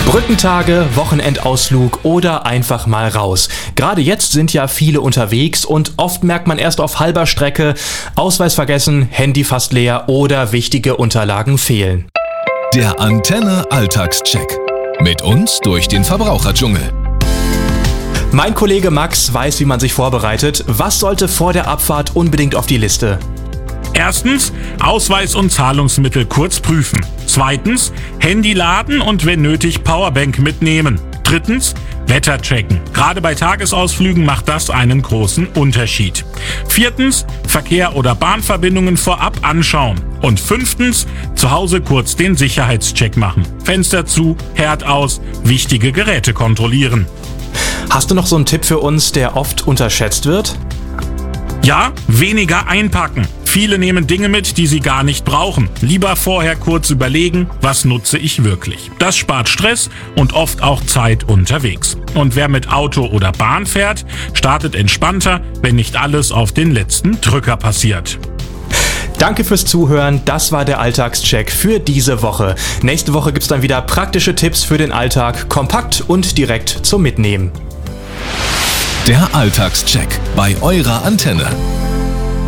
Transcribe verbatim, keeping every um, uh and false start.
Brückentage, Wochenendausflug oder einfach mal raus. Gerade jetzt sind ja viele unterwegs und oft merkt man erst auf halber Strecke, Ausweis vergessen, Handy fast leer oder wichtige Unterlagen fehlen. Der Antenne Alltagscheck. Mit uns durch den Verbraucherdschungel. Mein Kollege Max weiß, wie man sich vorbereitet. Was sollte vor der Abfahrt unbedingt auf die Liste? Erstens, Ausweis und Zahlungsmittel kurz prüfen. Zweitens, Handy laden und wenn nötig Powerbank mitnehmen. Drittens, Wetter checken. Gerade bei Tagesausflügen macht das einen großen Unterschied. Viertens, Verkehr oder Bahnverbindungen vorab anschauen. Und fünftens, zu Hause kurz den Sicherheitscheck machen. Fenster zu, Herd aus, wichtige Geräte kontrollieren. Hast du noch so einen Tipp für uns, der oft unterschätzt wird? Ja, weniger einpacken. Viele nehmen Dinge mit, die sie gar nicht brauchen. Lieber vorher kurz überlegen, was nutze ich wirklich. Das spart Stress und oft auch Zeit unterwegs. Und wer mit Auto oder Bahn fährt, startet entspannter, wenn nicht alles auf den letzten Drücker passiert. Danke fürs Zuhören, das war der Alltagscheck für diese Woche. Nächste Woche gibt's dann wieder praktische Tipps für den Alltag, kompakt und direkt zum Mitnehmen. Der Alltagscheck bei eurer Antenne.